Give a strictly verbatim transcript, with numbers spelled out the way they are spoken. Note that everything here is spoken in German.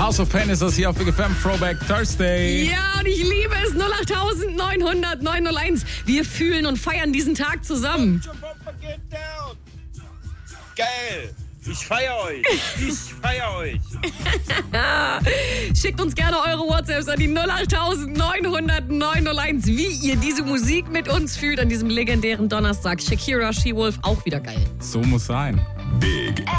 House of Pain ist das hier auf Big F M Throwback Thursday. Ja, und ich liebe es. null acht neunhundert neun null eins. Wir fühlen und feiern diesen Tag zusammen. Geil. Ich feiere euch. Ich feiere euch. Schickt uns gerne eure WhatsApps an die null acht neunhundert neun null eins, wie ihr diese Musik mit uns fühlt an diesem legendären Donnerstag. Shakira, She-Wolf, auch wieder geil. So muss sein. Big